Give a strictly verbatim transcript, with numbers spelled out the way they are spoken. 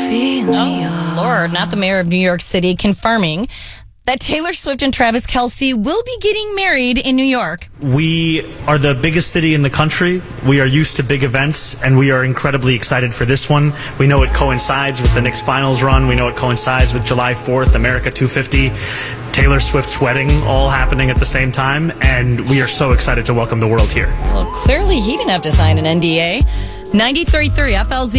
Oh, Lord, not the mayor of New York City, confirming that Taylor Swift and Travis Kelce will be getting married in New York. We are the biggest city in the country. We are used to big events, and we are incredibly excited for this one. We know it coincides with the Knicks finals run. We know it coincides with July fourth, America two fifty, Taylor Swift's wedding, all happening at the same time, and we are so excited to welcome the world here. Well, clearly he didn't have to sign an N D A. ninety-three point three F L Z.